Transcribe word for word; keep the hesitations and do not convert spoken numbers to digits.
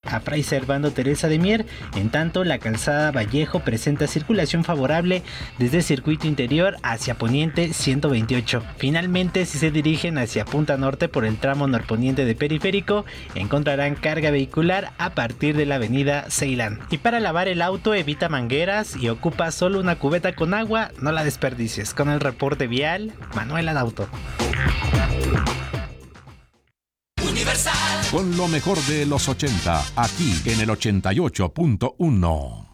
a Fray Servando Teresa de Mier. En tanto, la calzada Vallejo presenta circulación favorable desde Circuito Interior hacia Poniente ciento veintiocho. Finalmente, si se dirigen hacia Punta Norte por el tramo norponiente de Periférico, encontrarán carga vehicular a partir de la avenida Ceilán. Y para lavar el auto, evita mangueras y ocupa solo una cubeta con agua, no la desperdicies. Con el reporte vial, Manuel Adauto. Con lo mejor de los ochenta, aquí en el ochenta y ocho punto uno.